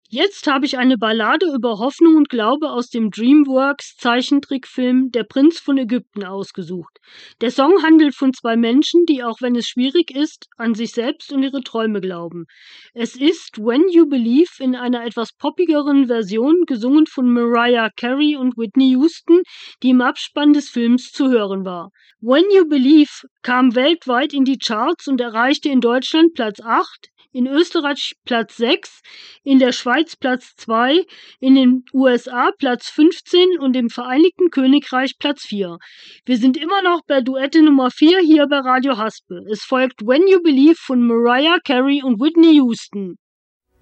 Jetzt habe ich eine Ballade über Hoffnung und Glaube aus dem DreamWorks-Zeichentrickfilm Der Prinz von Ägypten ausgesucht. Der Song handelt von zwei Menschen, die, auch wenn es schwierig ist, an sich selbst und ihre Träume glauben. Es ist When You Believe in einer etwas poppigeren Version, gesungen von Mariah Carey und Whitney Houston, die im Abspann des Films zu hören war. When You Believe kam weltweit in die Charts und erreichte in Deutschland Platz 8, in Österreich Platz 6, in der Schweiz Platz 2, in den USA Platz 15 und im Vereinigten Königreich Platz 4. Wir sind immer noch bei Duette Nummer 4 hier bei Radio Haspe. Es folgt When You Believe von Mariah Carey und Whitney Houston.